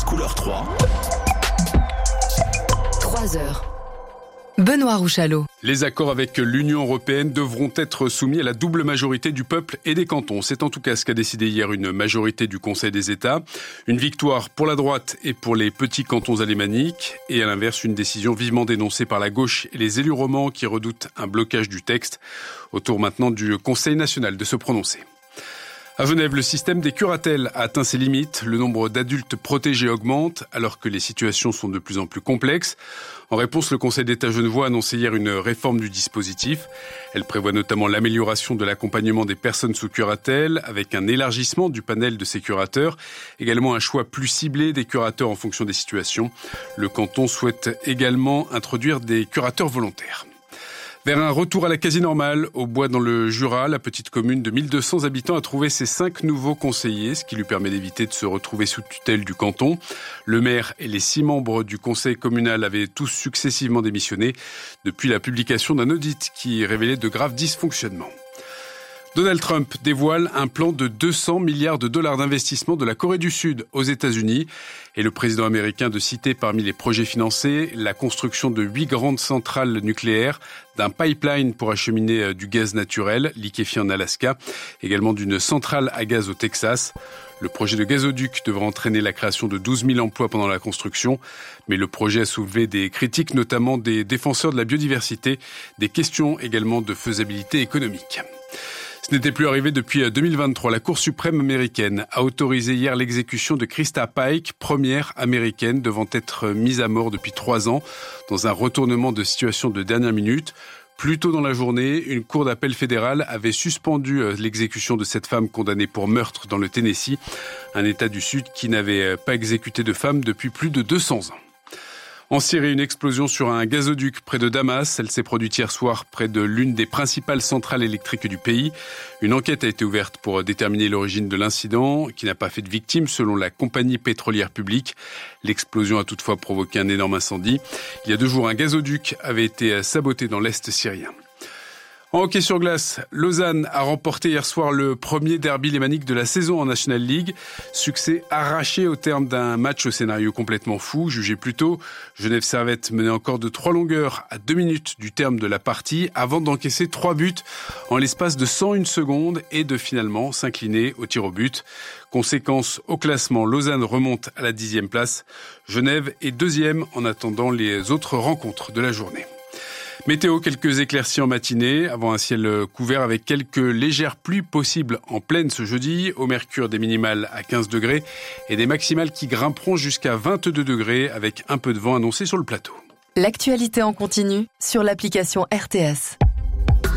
couleur 3. 3 heures. Benoît Rouchalot. Les accords avec l'Union européenne devront être soumis à la double majorité du peuple et des cantons. C'est en tout cas ce qu'a décidé hier une majorité du Conseil des États. Une victoire pour la droite et pour les petits cantons alémaniques. Et à l'inverse, une décision vivement dénoncée par la gauche et les élus romans qui redoutent un blocage du texte. Au tour maintenant du Conseil national de se prononcer. À Genève, le système des curatelles a atteint ses limites. Le nombre d'adultes protégés augmente alors que les situations sont de plus en plus complexes. En réponse, le Conseil d'État genevois a annoncé hier une réforme du dispositif. Elle prévoit notamment l'amélioration de l'accompagnement des personnes sous curatelle avec un élargissement du panel de ces curateurs. Également un choix plus ciblé des curateurs en fonction des situations. Le canton souhaite également introduire des curateurs volontaires. Vers un retour à la quasi-normale, au Bois dans le Jura, la petite commune de 1200 habitants a trouvé ses 5 nouveaux conseillers, ce qui lui permet d'éviter de se retrouver sous tutelle du canton. Le maire et les 6 membres du conseil communal avaient tous successivement démissionné depuis la publication d'un audit qui révélait de graves dysfonctionnements. Donald Trump dévoile un plan de 200 milliards de dollars d'investissement de la Corée du Sud aux États-Unis. Et le président américain de citer parmi les projets financés la construction de 8 grandes centrales nucléaires, d'un pipeline pour acheminer du gaz naturel liquéfié en Alaska, également d'une centrale à gaz au Texas. Le projet de gazoduc devra entraîner la création de 12 000 emplois pendant la construction. Mais le projet a soulevé des critiques, notamment des défenseurs de la biodiversité, des questions également de faisabilité économique. Ce n'était plus arrivé depuis 2023. La Cour suprême américaine a autorisé hier l'exécution de Krista Pike, première américaine devant être mise à mort depuis 3 ans, dans un retournement de situation de dernière minute. Plus tôt dans la journée, une cour d'appel fédérale avait suspendu l'exécution de cette femme condamnée pour meurtre dans le Tennessee, un État du Sud qui n'avait pas exécuté de femme depuis plus de 200 ans. En Syrie, une explosion sur un gazoduc près de Damas. Elle s'est produite hier soir près de l'une des principales centrales électriques du pays. Une enquête a été ouverte pour déterminer l'origine de l'incident, qui n'a pas fait de victimes selon la compagnie pétrolière publique. L'explosion a toutefois provoqué un énorme incendie. Il y a 2 jours, un gazoduc avait été saboté dans l'est syrien. En hockey sur glace, Lausanne a remporté hier soir le premier derby lémanique de la saison en National League. Succès arraché au terme d'un match au scénario complètement fou. Jugé plus tôt, Genève Servette menait encore de 3 longueurs à 2 minutes du terme de la partie avant d'encaisser 3 buts en l'espace de 101 secondes et de finalement s'incliner au tir au but. Conséquence au classement, Lausanne remonte à la 10e place. Genève est 2e en attendant les autres rencontres de la journée. Météo, quelques éclaircies en matinée, avant un ciel couvert avec quelques légères pluies possibles en pleine ce jeudi. Au mercure, des minimales à 15 degrés et des maximales qui grimperont jusqu'à 22 degrés avec un peu de vent annoncé sur le plateau. L'actualité en continu sur l'application RTS.